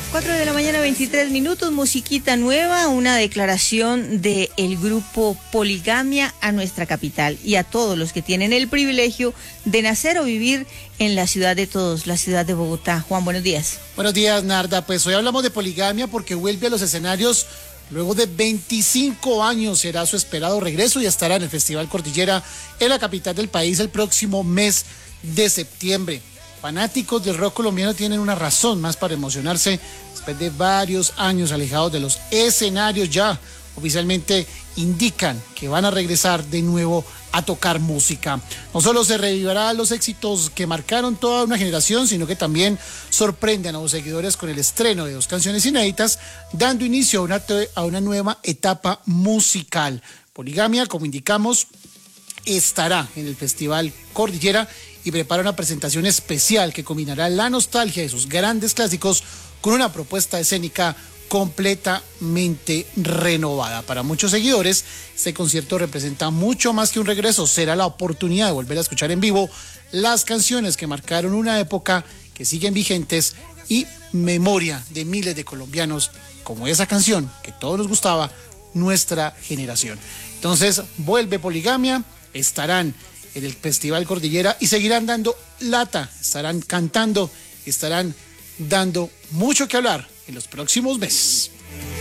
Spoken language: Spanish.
4 de la mañana, 23 minutos, musiquita nueva, una declaración del grupo Poligamia a nuestra capital y a todos los que tienen el privilegio de nacer o vivir en la ciudad de todos, la ciudad de Bogotá. Juan, buenos días. Buenos días, Narda. Pues hoy hablamos de Poligamia porque vuelve a los escenarios luego de 25 años. Será su esperado regreso y estará en el Festival Cordillera en la capital del país el próximo mes de septiembre. Fanáticos del rock colombiano tienen una razón más para emocionarse después de varios años alejados de los escenarios. Ya oficialmente indican que van a regresar de nuevo a tocar música. No solo se revivirá los éxitos que marcaron toda una generación, sino que también sorprenden a los seguidores con el estreno de 2 canciones inéditas, dando inicio a una nueva etapa musical. Poligamia, como indicamos, estará en el Festival Cordillera y prepara una presentación especial que combinará la nostalgia de sus grandes clásicos con una propuesta escénica completamente renovada. Para muchos seguidores, este concierto representa mucho más que un regreso. Será la oportunidad de volver a escuchar en vivo las canciones que marcaron una época, que siguen vigentes y memoria de miles de colombianos, como esa canción que todos nos gustaba, Nuestra Generación. Entonces, vuelve Poligamia, estarán en el Festival Cordillera y seguirán dando lata, estarán cantando, estarán dando mucho que hablar en los próximos meses.